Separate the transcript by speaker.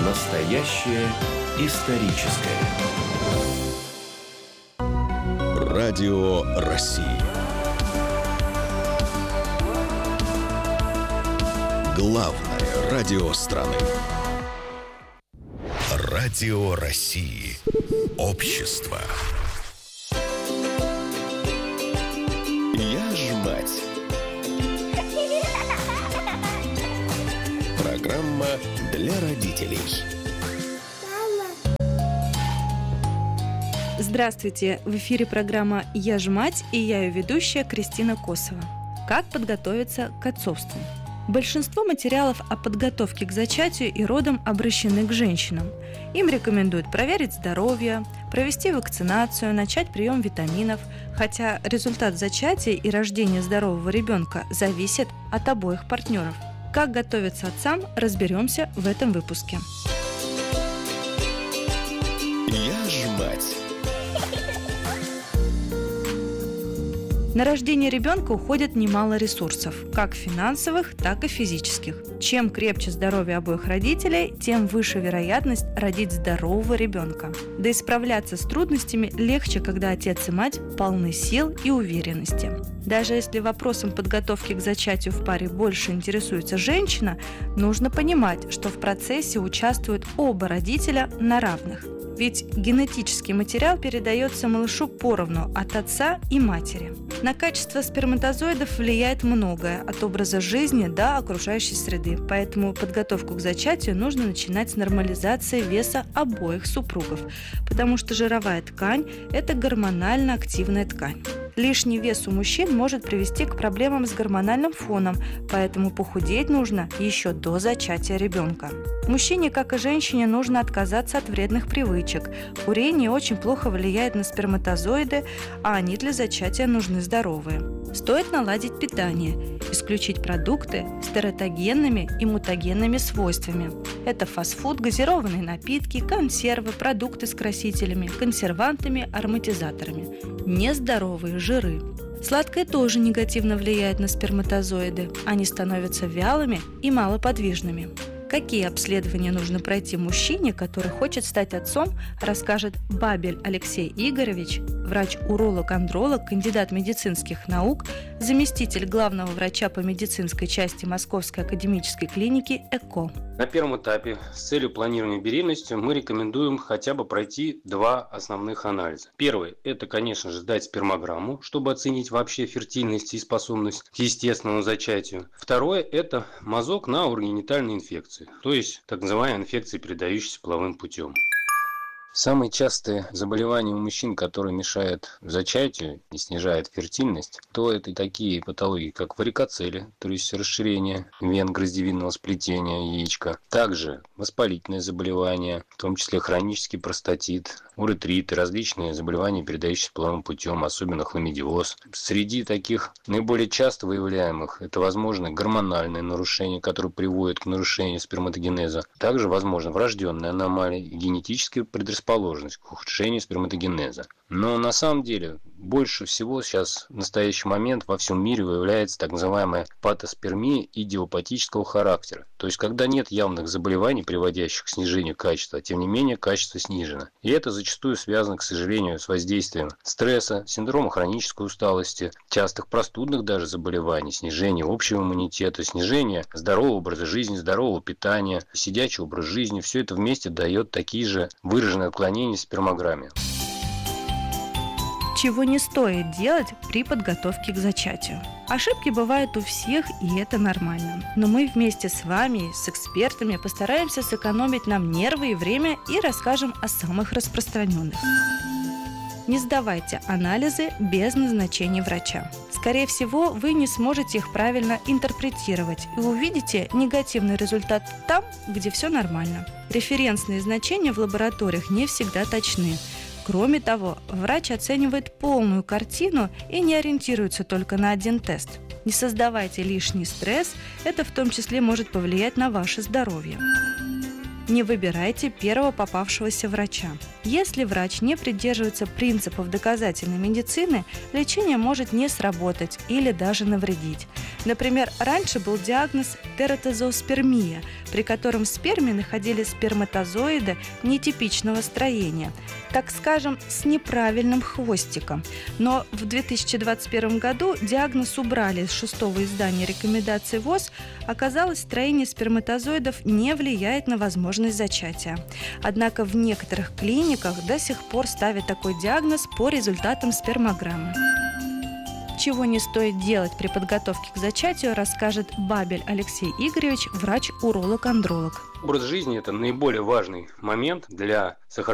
Speaker 1: Настоящее историческое.
Speaker 2: Радио России. Главное радио страны. Радио России. Общество. Я ж мать. Программа для родителей.
Speaker 3: Здравствуйте! В эфире программа «Я ж мать» и я ее ведущая Кристина Косова. Как подготовиться к отцовству? Большинство материалов о подготовке к зачатию и родам обращены к женщинам. Им рекомендуют проверить здоровье, провести вакцинацию, начать прием витаминов, хотя результат зачатия и рождения здорового ребенка зависит от обоих партнеров. Как готовиться отцам, разберемся в этом выпуске.
Speaker 2: Я ж мать.
Speaker 3: На рождение ребенка уходит немало ресурсов, как финансовых, так и физических. Чем крепче здоровье обоих родителей, тем выше вероятность родить здорового ребенка. Да и справляться с трудностями легче, когда отец и мать полны сил и уверенности. Даже если вопросом подготовки к зачатию в паре больше интересуется женщина, нужно понимать, что в процессе участвуют оба родителя на равных. Ведь генетический материал передается малышу поровну от отца и матери. На качество сперматозоидов влияет многое, от образа жизни до окружающей среды, поэтому подготовку к зачатию нужно начинать с нормализации веса обоих супругов, потому что жировая ткань – это гормонально активная ткань. Лишний вес у мужчин может привести к проблемам с гормональным фоном, поэтому похудеть нужно еще до зачатия ребенка. Мужчине, как и женщине, нужно отказаться от вредных привычек. Курение очень плохо влияет на сперматозоиды, а они для зачатия нужны здоровые. Стоит наладить питание, исключить продукты с тератогенными и мутагенными свойствами. Это фастфуд, газированные напитки, консервы, продукты с красителями, консервантами, ароматизаторами. Нездоровые жиры. Сладкое тоже негативно влияет на сперматозоиды. Они становятся вялыми и малоподвижными. Какие обследования нужно пройти мужчине, который хочет стать отцом, расскажет Бабель Алексей Игоревич, врач-уролог-андролог, кандидат медицинских наук, заместитель главного врача по медицинской части Московской академической клиники ЭКО.
Speaker 4: На первом этапе с целью планирования беременности мы рекомендуем хотя бы пройти два основных анализа. Первый – это, конечно же, сдать спермограмму, чтобы оценить вообще фертильность и способность к естественному зачатию. Второе – это мазок на урогенитальные инфекции, то есть так называемые инфекции, передающиеся половым путем. Самые частые заболевания у мужчин, которые мешают зачатию и снижают фертильность, то это такие патологии, как варикоцели, то есть расширение вен гроздевидного сплетения яичка. Также воспалительные заболевания, в том числе хронический простатит, уретрит и различные заболевания, передающиеся половым путем, особенно хламидиоз. Среди таких наиболее часто выявляемых это возможно гормональные нарушения, которые приводят к нарушению сперматогенеза. Также возможно врожденные аномалии и генетические предрасположенность к ухудшению сперматогенеза. Но на самом деле больше всего сейчас в настоящий момент во всем мире выявляется так называемая патоспермия идиопатического характера. То есть когда нет явных заболеваний, приводящих к снижению качества, а тем не менее качество снижено. И это зачастую связано, к сожалению, с воздействием стресса, синдрома хронической усталости, частых простудных даже заболеваний, снижение общего иммунитета, снижение здорового образа жизни, здорового питания, сидячий образ жизни. Все это вместе дает такие же выраженные отклонения в спермограмме.
Speaker 3: Чего не стоит делать при подготовке к зачатию. Ошибки бывают у всех, и это нормально. Но мы вместе с вами, с экспертами, постараемся сэкономить нам нервы и время и расскажем о самых распространенных. Не сдавайте анализы без назначения врача. Скорее всего, вы не сможете их правильно интерпретировать и увидите негативный результат там, где все нормально. Референсные значения в лабораториях не всегда точны. Кроме того, врач оценивает полную картину и не ориентируется только на один тест. Не создавайте лишний стресс, это в том числе может повлиять на ваше здоровье. Не выбирайте первого попавшегося врача. Если врач не придерживается принципов доказательной медицины, лечение может не сработать или даже навредить. Например, раньше был диагноз тератозооспермия, при котором в сперме находились сперматозоиды нетипичного строения, так скажем, с неправильным хвостиком. Но в 2021 году диагноз убрали из 6-го издания рекомендаций ВОЗ. Оказалось, строение сперматозоидов не влияет на возможность зачатия. Однако в некоторых клиниках до сих пор ставят такой диагноз по результатам спермограммы. Чего не стоит делать при подготовке к зачатию, расскажет Бабель Алексей Игоревич, врач-уролог-андролог.
Speaker 4: Образ жизни – это наиболее важный момент для сохранения